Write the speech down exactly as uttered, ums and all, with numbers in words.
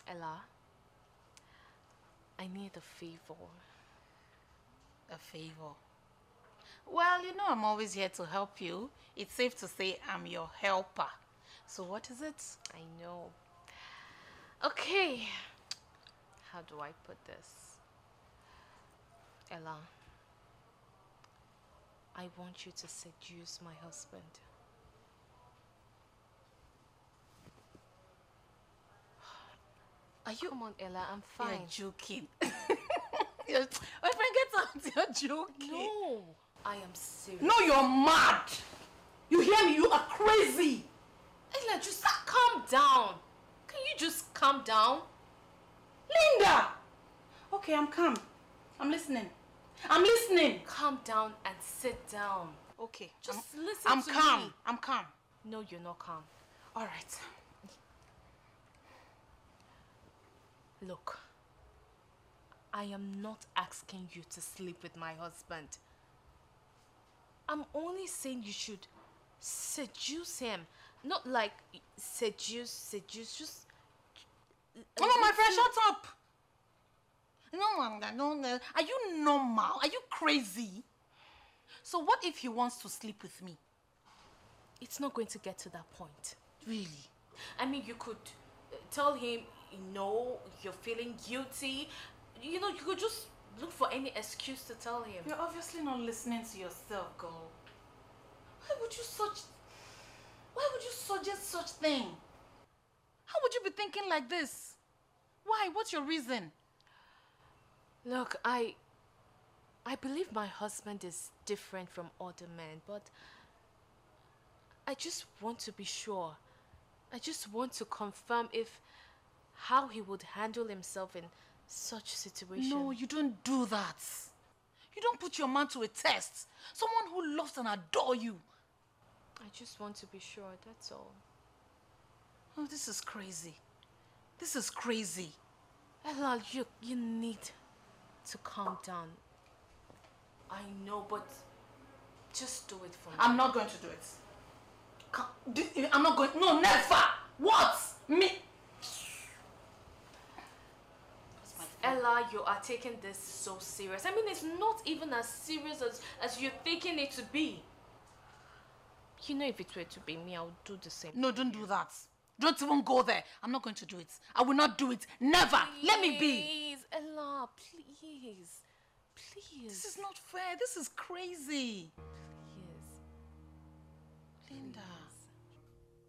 Ella, I need a favor. A favor? Well, you know I'm always here to help you. It's safe to say I'm your helper. So what is it? I know. Okay. How do I put this? Ella, I want you to seduce my husband. Are you? Come on, Ella, I'm fine. You're joking. You're... My friend, get out. You're joking. No, I am serious. No, you're mad. You hear me? You are crazy. Ella, just calm down. Can you just calm down? Linda! Okay, I'm calm. I'm listening. I'm listening. Calm down and sit down. Okay. Just I'm, listen I'm to calm. me. I'm calm. No, you're not calm. All right. Look, I am not asking you to sleep with my husband. I'm only saying you should seduce him. Not like seduce, seduce, just... No, no, my friend, shut up. No, no, no. Are you normal? Are you crazy? So what if he wants to sleep with me? It's not going to get to that point. Really? I mean, you could tell him, no, you're feeling guilty. You know, you could just look for any excuse to tell him. You're obviously not listening to yourself, girl. Why would you such... Why would you suggest such thing? How would you be thinking like this? Why? What's your reason? Look, I... I believe my husband is different from other men, but... I just want to be sure. I just want to confirm if... how he would handle himself in such situation. No, you don't do that. You don't put your man to a test. Someone who loves and adores you. I just want to be sure, that's all. Oh, this is crazy. This is crazy. Ella, you, you need to calm down. I know, but just do it for me. I'm not going to do it. I'm not going... No, never! What? Me? Ella, you are taking this so serious. I mean, it's not even as serious as, as you're thinking it to be. You know, if it were to be me, I would do the same. No, don't do that. Don't even go there. I'm not going to do it. I will not do it. Never. Please, let me be. Please, Ella, please. Please. This is not fair. This is crazy.